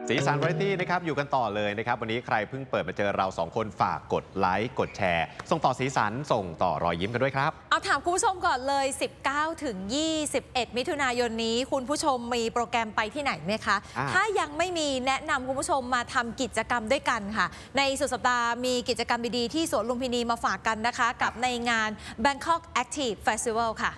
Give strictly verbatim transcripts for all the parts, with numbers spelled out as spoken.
สีสันวาไรตี้นะครับอยู่กันต่อเลยนะครับวันนี้ใครเพิ่งเปิดมาเจอเราสองคนฝากกดไลค์กดแชร์ส่งต่อสีสันส่งต่อรอยยิ้มกันด้วยครับเอาถามคุณผู้ชมก่อนเลยสิบเก้าถึงยี่สิบเอ็ดมิถุนายนนี้คุณผู้ชมมีโปรแกรมไปที่ไหนไหมคะถ้ายังไม่มีแนะนำคุณผู้ชมมาทำกิจกรรมด้วยกันค่ะในสุดสัปดาห์มีกิจกรรมดีๆที่สวนลุมพินีมาฝากกันนะคะกับในงาน Bangkok Active Festival ค่ะ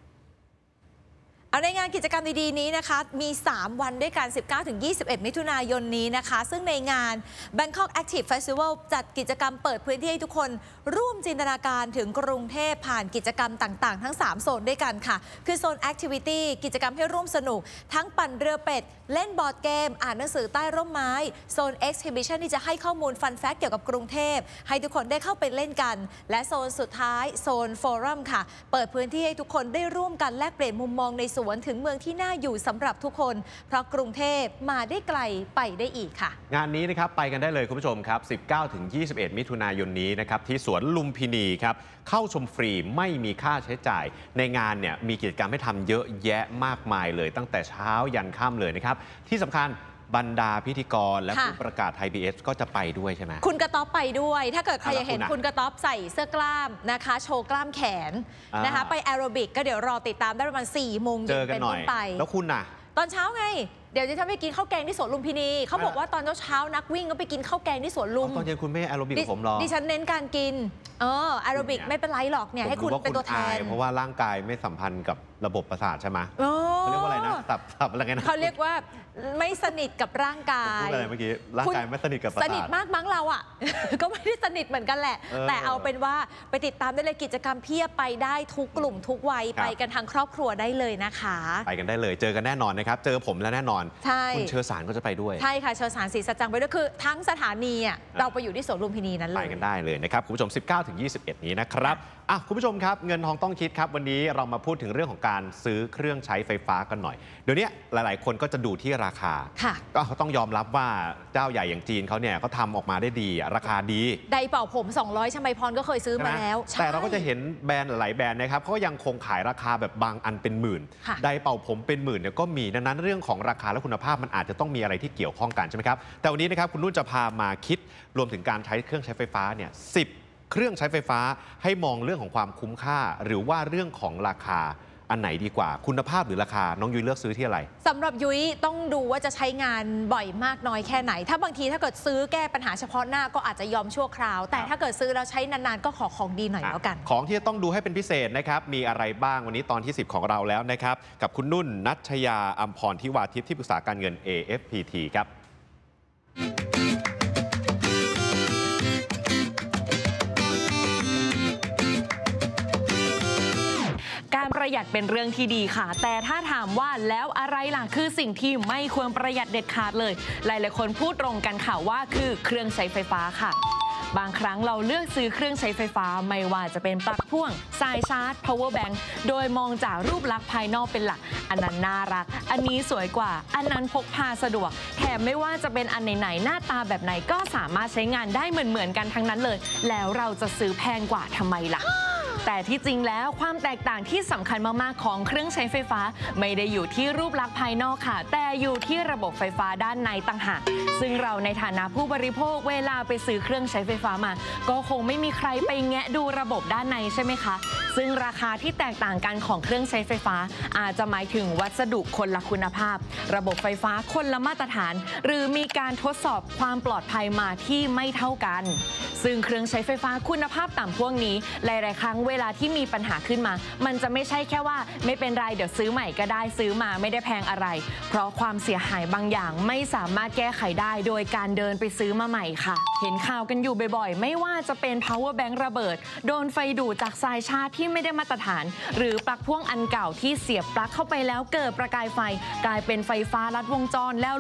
เอาในงานกิจกรรมดีๆนี้นะคะมีสามวันด้วยกัน สิบเก้าถึงยี่สิบเอ็ด มิถุนายนนี้นะคะซึ่งในงาน Bangkok Active Festival จัดกิจกรรมเปิดพื้นที่ให้ทุกคนร่วมจินตนาการถึงกรุงเทพผ่านกิจกรรมต่างๆทั้งสามโซนด้วยกันค่ะคือโซน Activity กิจกรรมให้ร่วมสนุกทั้งปั่นเรือเป็ดเล่นบอร์ดเกมอ่านหนังสือใต้ร่มไม้โซน Exhibition ที่จะให้ข้อมูลฟันแฟกต์เกี่ยวกับกรุงเทพให้ทุกคนได้เข้าไปเล่นกันและโซนสุดท้ายโซน Forum ค่ะเปิดพื้นที่ให้ทุกคนได้ร่วมกันแลกเปลี่ยนมุมมองในสวนถึงเมืองที่น่าอยู่สำหรับทุกคนเพราะกรุงเทพมาได้ไกลไปได้อีกค่ะงานนี้นะครับไปกันได้เลยคุณผู้ชมครับ สิบเก้าถึงยี่สิบเอ็ด มิถุนายนนี้นะครับที่สวนลุมพินีครับเข้าชมฟรีไม่มีค่าใช้จ่ายในงานเนี่ยมีกิจกรรมให้ทำเยอะแยะมากมายเลยตั้งแต่เช้ายันค่ำเลยนะครับที่สำคัญบรรดาพิธีกรและผู้ประกาศไทย พี บี เอส ก็จะไปด้วยใช่ไหมคุณกระต๊อบไปด้วยถ้าเกิดใครอยากเห็นคุณกระต๊อบใส่เสื้อกล้ามนะคะโชว์กล้ามแขนนะคะไปแอโรบิกก็เดี๋ยวรอติดตามได้ประมาณสี่โมงเย็นเป็นต้นไปแล้วคุณน่ะตอนเช้าไงเดี๋ยวจะทำให้กินข้าวแกงที่สวนลุมพินีเขาบอกว่าตอนเช้านักวิ่งก็ไปกินข้าวแกงที่สวนลุมตอนเย็นคุณไม่แอโรบิกผมหรอดิฉันเน้นการกินเออแอโรบิกไม่เป็นไรหรอกเนี่ยให้คุณเป็นตัวแทนเพราะว่าร่างกายไม่สัมพันธ์กับระบบประสาทใช่ไหมเขาเรียกว่าอะไรนะสับสับอะไรกันนะเขาเรียกว่าไม่สนิทกับร่างกายพูดอะไรเมื่อกี้ร่างกายไม่สนิทกับประสาทสนิทมากมั้งเราอ่ะก็ไม่ได้สนิทเหมือนกันแหละแต่เอาเป็นว่าไปติดตามได้เลยกิจกรรมเพียบไปได้ทุกกลุ่มทุกวัยไปกันทางครอบครัวได้เลยนะคะไปกันได้เลยเจอกันแน่นอนนะครับเจอผมแล้วแน่นอนคุณเชอสารก็จะไปด้วยใช่ค่ะเชอสารศรีสัจจังไปด้วยคือทั้งสถานีเราไปอยู่ที่สวนลุมพินีนั้นเลยไปกันได้เลยนะครับคุณผู้ชม สิบเก้าถึงยี่สิบเอ็ด นี้นะครับอ่ะคุณผู้ชมครับเงินทองต้องคิดครับวันนี้เรามาพูดถึงเรื่องของการซื้อเครื่องใช้ไฟฟ้ากันหน่อยเดี๋ยวนี้หลายๆคนก็จะดูที่ราคาก็ต้องยอมรับว่าเจ้าใหญ่อย่างจีนเขาเนี่ยเขาทำออกมาได้ดีราคาดีไดเป่าผมสองร้อยชมัยพรก็เคยซื้อมาแล้วแต่เราก็จะเห็นแบรนด์หลายแบรนด์นะครับเขายังคงขายราคาแบบบางอันเป็นหมื่นไดเป่าผมเป็นหมื่นเนี่ยก็มีดังนั้นเรื่องของราคาและคุณภาพมันอาจจะต้องมีอะไรที่เกี่ยวข้องกันใช่ไหมครับแต่วันนี้นะครับคุณนุ่นจะพามาคิดรวมถึงการใช้เครื่องใช้ไฟฟ้าเนี่ยสิบเครื่องใช้ไฟฟ้าให้มองเรื่องของความคุ้มค่าหรือว่าเรื่องของราคาอันไหนดีกว่าคุณภาพหรือราคาน้องยุ้ยเลือกซื้อที่อะไรสำหรับยุ้ยต้องดูว่าจะใช้งานบ่อยมากน้อยแค่ไหนถ้าบางทีถ้าเกิดซื้อแก้ปัญหาเฉพาะหน้าก็อาจจะยอมชั่วคราวแต่ถ้าเกิดซื้อแล้วใช้นานๆก็ขอของดีหน่อยแล้วกันของที่จะต้องดูให้เป็นพิเศษนะครับมีอะไรบ้างวันนี้ตอนที่สิบของเราแล้วนะครับกับคุณนุ่นณัชยาอัมพรทิวาทิพย์ที่ปรึกษาการเงิน เอ เอฟ พี ที ครับการประหยัดเป็นเรื่องที่ดีค่ะแต่ถ้าถามว่าแล้วอะไรล่ะคือสิ่งที่ไม่ควรประหยัดเด็ดขาดเลยหลายๆคนพูดตรงกันค่ะว่าคือเครื่องใช้ไฟฟ้าค่ะบางครั้งเราเลือกซื้อเครื่องใช้ไฟฟ้าไม่ว่าจะเป็นปลั๊กพ่วงสายชาร์จ power bank โดยมองจากรูปลักษณ์ภายนอกเป็นหลักอันนั้นน่ารักอันนี้สวยกว่าอันนั้นพกพาสะดวกแถมไม่ว่าจะเป็นอันไหนๆหน้าตาแบบไหนก็สามารถใช้งานได้เหมือนๆกันทั้งนั้นเลยแล้วเราจะซื้อแพงกว่าทำไมล่ะแต่ที่จริงแล้วความแตกต่างที่สำคัญมากๆของเครื่องใช้ไฟฟ้าไม่ได้อยู่ที่รูปลักษณ์ภายนอกค่ะแต่อยู่ที่ระบบไฟฟ้าด้านในต่างหากซึ่งเราในฐานะผู้บริโภคเวลาไปซื้อเครื่องใช้ไฟฟ้ามาก็คงไม่มีใครไปแงะดูระบบด้านในใช่ไหมคะซึ่งราคาที่แตกต่างกันของเครื่องใช้ไฟฟ้าอาจจะหมายถึงวัสดุคนละคุณภาพระบบไฟฟ้าคนละมาตรฐานหรือมีการทดสอบความปลอดภัยมาที่ไม่เท่ากันซึ่งเครื่องใช้ไฟฟ้าคุณภาพต่ำพวกนี้หลายๆครั้งเวลาที่มีปัญหาขึ้นมามันจะไม่ใช่แค่ว่าไม่เป็นไรเดี๋ยวซื้อใหม่ก็ได้ซื้อมาไม่ได้แพงอะไรเพราะความเสียหายบางอย่างไม่สามารถแก้ไขได้โดยการเดินไปซื้อมาใหม่ค่ะเห็นข่าวกันอยู่บ่อยๆไม่ว่าจะเป็น power bank ระเบิดโดนไฟดูดจากสายชาร์จที่ไม่ได้มาตรฐานหรือปลั๊กพ่วงอันเก่าที่เสียบปลั๊กเข้าไปแล้วเกิดประกายไฟกลายเป็นไฟฟ้าลัดวงจรแล้ว